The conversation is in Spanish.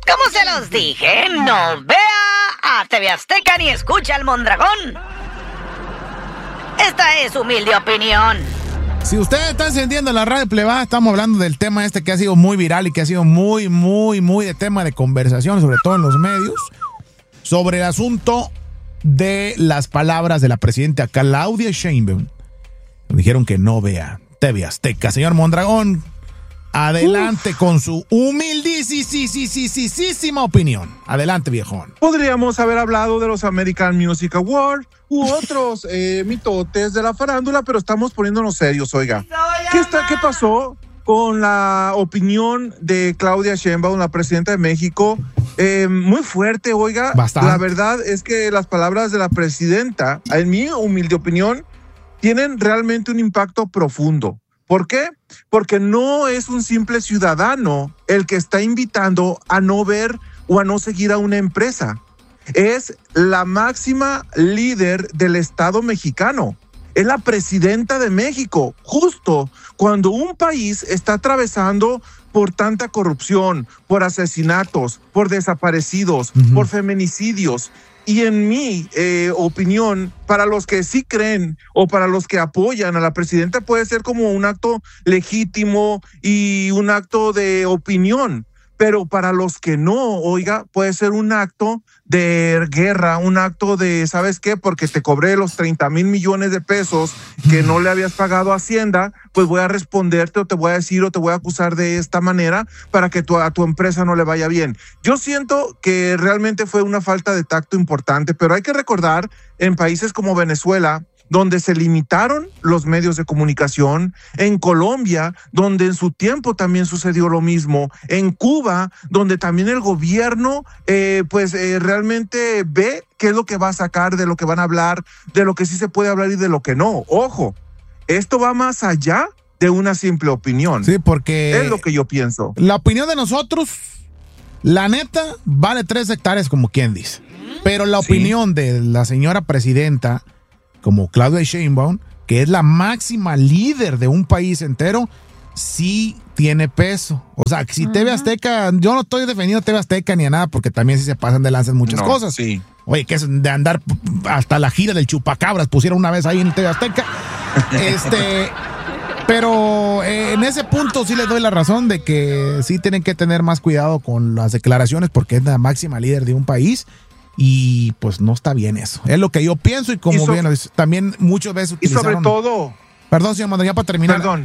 Como se los dije, no vea a TV Azteca ni escucha al Mondragón. Esta es humilde opinión. Si ustedes están encendiendo la radio plebada, estamos hablando del tema este que ha sido muy viral y que ha sido muy de tema de conversación, sobre todo en los medios, sobre el asunto de las palabras de la presidenta Claudia Sheinbaum. Dijeron que no vea TV Azteca. Señor Mondragón, adelante con su humildísima opinión. Adelante, viejón. Podríamos haber hablado de los American Music Awards u otros mitotes de la farándula, pero estamos poniéndonos serios, oiga. ¿Qué pasó con la opinión de Claudia Sheinbaum, la presidenta de México? Muy fuerte, oiga. Bastante. La verdad es que las palabras de la presidenta, en mi humilde opinión, tienen realmente un impacto profundo. ¿Por qué? Porque no es un simple ciudadano el que está invitando a no ver o a no seguir a una empresa. Es la máxima líder del Estado mexicano. Es la presidenta de México. Justo cuando un país está atravesando por tanta corrupción, por asesinatos, por desaparecidos, por feminicidios. Y en mi opinión, para los que sí creen o para los que apoyan a la presidenta, puede ser como un acto legítimo y un acto de opinión. Pero para los que no, oiga, puede ser un acto de guerra, un acto de, ¿sabes qué? Porque te cobré los 30,000 millones de pesos que no le habías pagado a Hacienda, pues voy a responderte o te voy a decir o te voy a acusar de esta manera para que a tu empresa no le vaya bien. Yo siento que realmente fue una falta de tacto importante, pero hay que recordar en países como Venezuela, donde se limitaron los medios de comunicación, en Colombia, donde en su tiempo también sucedió lo mismo, en Cuba, donde también el gobierno realmente ve qué es lo que va a sacar, de lo que van a hablar, de lo que sí se puede hablar y de lo que no. Ojo, esto va más allá de una simple opinión. Sí, porque es lo que yo pienso. La opinión de nosotros, la neta, vale 3 hectáreas, como quien dice. Pero la opinión de la señora presidenta, como Claudia Sheinbaum, que es la máxima líder de un país entero, sí tiene peso. O sea, si TV Azteca, yo no estoy defendiendo TV Azteca ni a nada, porque también sí se pasan de lanza en muchas cosas. Sí. Oye, que es de andar hasta la gira del Chupacabras, pusieron una vez ahí en TV Azteca. Pero en ese punto sí les doy la razón de que sí tienen que tener más cuidado con las declaraciones, porque es la máxima líder de un país. Y pues no está bien eso. Es lo que yo pienso y como bien también muchas veces utilizaron. Y sobre todo. Perdón, señor Mandra, ya para terminar. Perdón.